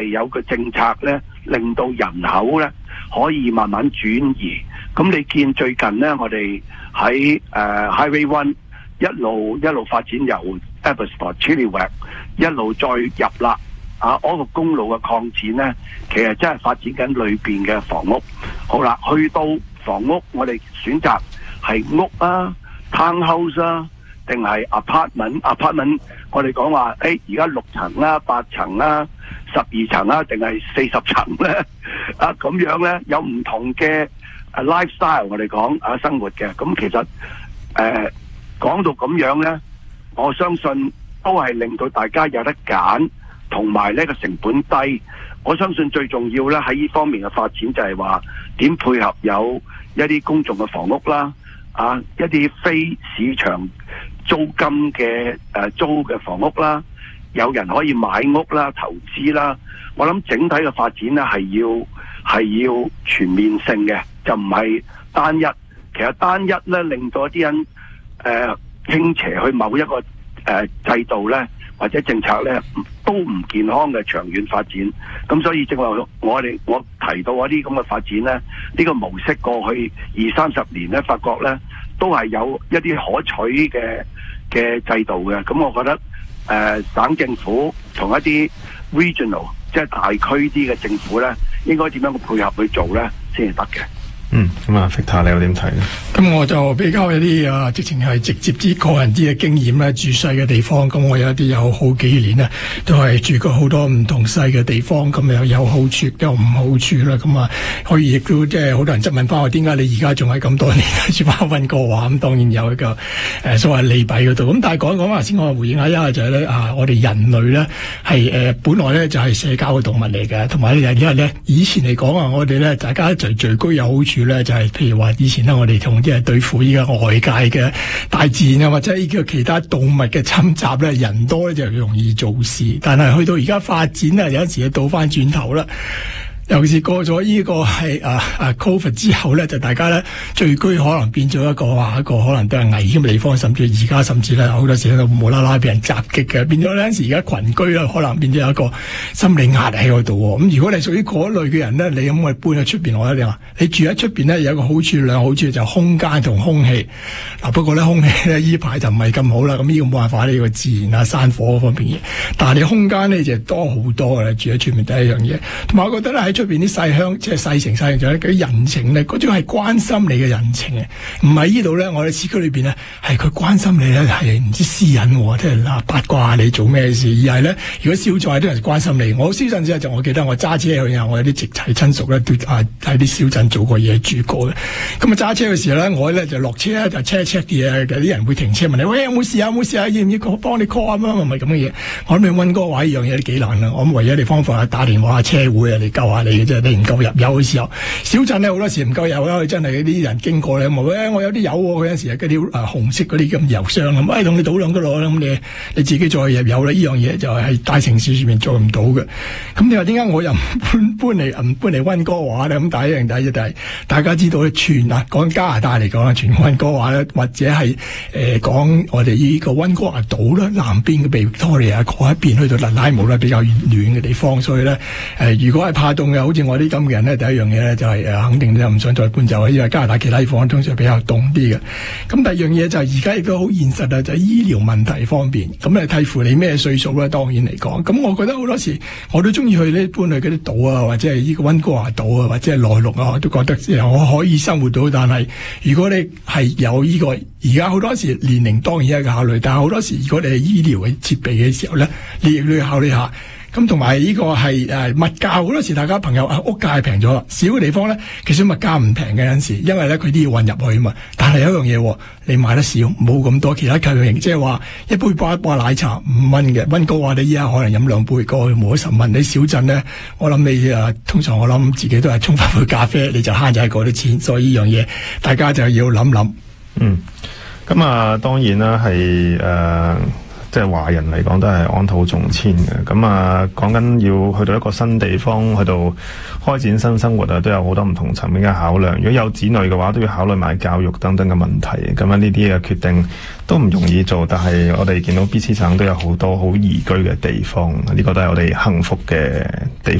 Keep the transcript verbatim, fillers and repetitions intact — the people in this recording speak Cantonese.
有個政策咧，令到人口咧可以慢慢轉移。咁你見最近咧，我哋喺誒 Highway One 一路一路發展，由 Abbotsford Chilliwack 一路再入啦。啊，嗰個公路嘅擴展咧，其實真係發展緊裏邊嘅房屋。好啦，去到房屋，我哋選擇係屋啊、townhouse 啊，定係 apartment？apartment 我哋講話，誒而家六層啦、八層啦、十二層啦，定係四十層咧？啊咁樣咧，有唔同嘅 lifestyle， 我哋講啊生活嘅。咁其實誒講到咁樣咧，我相信都係令到大家有得揀。同埋呢個成本低，我相信最重要咧喺呢方面嘅發展就係話點配合有一啲公眾嘅房屋啦，啊一啲非市場租金嘅誒、呃、租嘅房屋啦，有人可以買屋啦、投資啦。我諗整體嘅發展咧係要係要全面性嘅，就唔係單一。其實單一咧令到一啲人誒、呃、傾斜去某一個誒、呃、制度咧。或者政策咧都唔健康嘅長遠發展，咁所以正話我哋我提到嗰啲咁嘅發展咧，呢、呢個模式過去二三十年咧，發覺咧都係有一啲可取嘅嘅制度嘅。咁我覺得誒、呃、省政府同一啲 regional 即係大區啲嘅政府咧，應該點樣配合去做咧先至得嘅。 嗯，咁啊 Victor 你又點睇咧？ 咁我就比較有啲啊，直情係直接啲個人啲嘅經驗咧，住細嘅地方。咁我有啲有好幾年咧，都係住過好多唔同細嘅地方。咁又有好處，有唔好處啦。咁啊，可以亦都即係好多人質問翻我，點解你而家仲係咁多年住翻溫哥華？咁當然有一個誒、呃、所謂利弊嗰度。咁但係講一講話先，我回應一下一下就係、是、咧啊，我哋人類咧係誒本來咧就係社交嘅動物嚟嘅，同埋咧因為咧以前嚟講啊，我哋咧大家一齊聚居有好處。咧就係譬如話以前咧，我哋同即係對付依個外界嘅大自然啊，或者依個其他動物嘅侵襲咧，人多咧就容易做事。但係去到而家發展咧，有陣時就倒翻轉頭啦。尤其是過咗呢個係啊啊 Covid 之後咧，就大家咧聚居可能變咗一個話一個可能都係危險嘅地方，甚至而家甚至咧好多時喺度無啦啦俾人襲擊嘅，變咗有陣時而家群居咧可能變咗有一個心理壓力喺嗰度。咁如果你屬於嗰類嘅人咧，你咁去搬去出邊，我一定話你住喺出邊咧有一個好處兩好處就係空間同空氣。嗱不過咧空氣咧呢排就唔係咁好啦，咁呢個冇辦法呢、呢個自然啊山火嗰方面嘢。但係你空間咧就多好多嘅，住喺出面第一樣嘢。同埋我覺得咧喺出邊啲細鄉即係細城細城，嗰啲人情咧，嗰種係關心你嘅人情嘅，唔係呢度咧。我哋市區裏邊咧，係佢關心你咧，係唔知私隱，即係嗱八卦你做咩事，而係咧如果燒菜啲人關心你。我燒鎮之後就我記得我揸車去啊，我有啲直系親屬咧都啊喺啲小鎮做過嘢住過嘅。咁啊揸車嘅時候咧，我咧就落車咧就 check check 啲嘢，有啲人會停車問你喂有冇事啊有冇事啊，要唔要我幫你 call 啊？唔係咁嘅嘢。我諗你溫哥華呢樣嘢都幾難啦。我諗唯一嘅方法係打電話車會啊嚟救下你嘅啫。你唔夠入油嘅時候，小鎮咧好多時唔夠油啦，佢真係嗰啲人經過咧，冇咧我有啲油喎，嗰陣時係嗰啲誒紅色嗰啲咁油箱咁，誒同你倒兩個落咁你你自己再入油啦。呢樣嘢就係大城市上面做唔到嘅。咁你話點解我又唔搬搬嚟唔搬嚟溫哥華咧？咁第一樣第一就係大家知道咧，全啊講加拿大嚟講啊，全溫哥華咧，或者係誒講我哋呢個溫哥華島啦，南邊嘅被 Victoria 嗰一邊去到納拉姆咧比較遠嘅地方，所以咧誒、呃、如果係怕凍嘅，好似我啲咁嘅人咧，第一樣嘢咧就係、是、誒肯定就唔想再搬走，因為加拿大其他地方通常比較凍啲嘅。咁第二樣嘢就係而家亦都好現實啊，就係、是、醫療問題方面。咁誒睇乎你咩歲數咧，當然嚟講。咁我覺得好多時我都中意去呢搬去嗰啲島啊，或者係呢個溫哥華島啊，或者係內陸啊，我都覺得我可以生活到。但係如果你係有呢、這個而家好多時年齡當然係一個考慮，但係好多時如果你係醫療嘅設備嘅時候咧，你亦都要考慮下。咁同埋呢個係誒、呃、物價，好多時大家朋友啊屋價係平咗啦，少嘅地方咧其實物價唔平嘅有陣時，因為咧佢都要運入去啊嘛。但係有一樣嘢，你買得少，冇咁多其他購物型，即係話一杯包一包奶茶五蚊嘅，溫哥華你依家可能飲兩杯，過去冇十蚊。你小鎮咧，我諗你啊，通常我諗自己都係沖翻杯咖啡，你就慳咗嗰啲錢。所以呢樣嘢大家就要諗諗。 嗯，咁啊，當然啦，係誒。呃即係華人嚟講都係安土重遷嘅，咁啊講緊要去到一個新地方，去到開展新生活啊，都有好多唔同層面嘅考量。如果有子女嘅話，都要考慮埋教育等等嘅問題。咁啊呢啲嘅決定都唔容易做，但係我哋見到 B C 省都有好多好宜居嘅地方，呢個都係我哋幸福嘅地方。